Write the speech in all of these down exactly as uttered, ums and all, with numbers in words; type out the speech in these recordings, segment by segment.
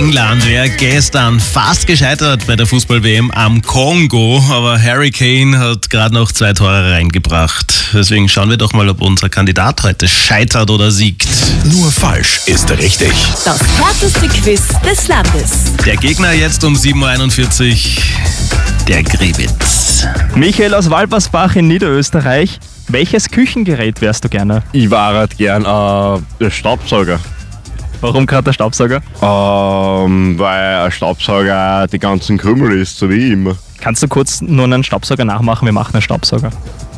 England wäre gestern fast gescheitert bei der Fußball-W M am Kongo, aber Harry Kane hat gerade noch zwei Tore reingebracht. Deswegen schauen wir doch mal, ob unser Kandidat heute scheitert oder siegt. Nur falsch ist richtig. Das härteste Quiz des Landes. Der Gegner jetzt um sieben Uhr einundvierzig, der Grebitz. Michael aus Walbersbach in Niederösterreich. Welches Küchengerät wärst du gerne? Ich war halt gern äh, der Staubsauger. Warum gerade der Staubsauger? Ähm, weil ein Staubsauger die ganzen Krümel ist, so wie immer. Kannst du kurz nur einen Staubsauger nachmachen? Wir machen einen Staubsauger.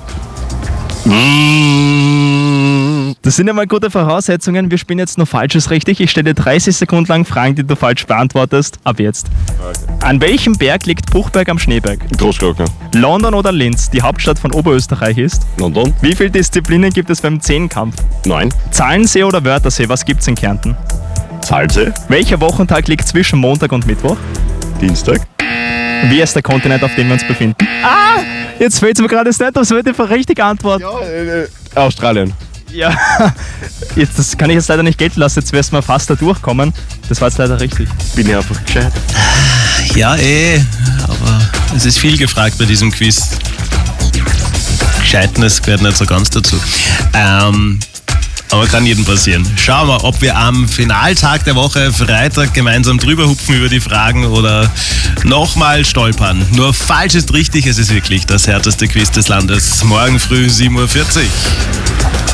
Das sind ja mal gute Voraussetzungen. Wir spielen jetzt noch Falsches richtig. Ich stelle dir dreißig Sekunden lang Fragen, die du falsch beantwortest. Ab jetzt. Okay. An welchem Berg liegt Buchberg am Schneeberg? Großglockner. London oder Linz, die Hauptstadt von Oberösterreich ist? London. Wie viele Disziplinen gibt es beim Zehnkampf? Neun. Zahlensee oder Wörthersee, was gibt's in Kärnten? Salze. Welcher Wochentag liegt zwischen Montag und Mittwoch? Dienstag. Wie ist der Kontinent, auf dem wir uns befinden? Ah! Jetzt fällt es mir gerade nicht, das wird die richtige Antwort. Ja, äh, Australien. Ja, jetzt, das kann ich jetzt leider nicht gelten lassen, jetzt wirst du mal fast da durchkommen. Das war jetzt leider richtig. Bin ich einfach gescheit. Ja, eh, aber es ist viel gefragt bei diesem Quiz. Gescheitenes gehört nicht so ganz dazu. Ähm, aber kann jedem passieren. Schauen wir, ob wir am Finaltag der Woche, Freitag, gemeinsam drüber hupfen über die Fragen oder nochmal stolpern. Nur falsch ist richtig, es ist wirklich das härteste Quiz des Landes. Morgen früh sieben Uhr vierzig.